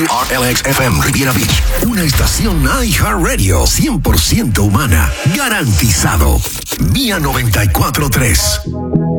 KRLX FM Riviera Beach. Una estación iHeartRadio 100% humana. Garantizado. Mía 94.3.